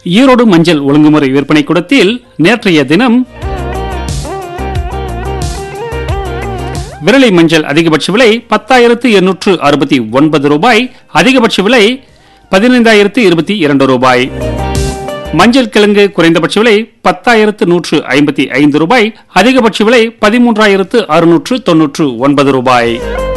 ஈரோடு மஞ்சள் ஒழுங்குமுறை விற்பனை கூடத்தில் நேற்றைய தினம் விரலி மஞ்சள் அதிகபட்ச விலை 10,869 ரூபாய், அதிகபட்ச விலை 15,022 ரூபாய். மஞ்சள் கிழங்கு குறைந்தபட்ச விலை 10,155 ரூபாய், அதிகபட்ச விலை 13,699 ரூபாய்.